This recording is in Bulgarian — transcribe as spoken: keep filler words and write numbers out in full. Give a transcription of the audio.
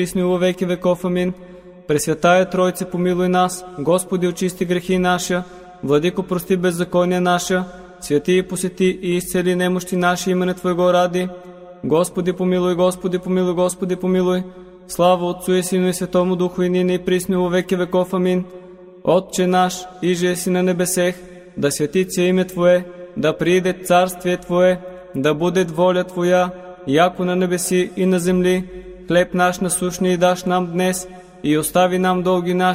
присно и во веки веков. Амин. Пресвятая Тройце, помилуй нас. Господи, очисти грехи наша. Владико, прости беззакония наша. Святи и посети и изцели немощи наши имене Твоего ради. Господи, помилуй, Господи, помилуй, Господи, помилуй. Слава Отцу и Сину и Святому Духу, и нине и присно и во веки веков. Амин. Отче наш, иже си на небесех, да свети име Твое, да прииде царствие Твое, да буде воля Твоя, яко на небеси и на земли. Хлеб наш насущни даш нам днес, и остави нам долги наши,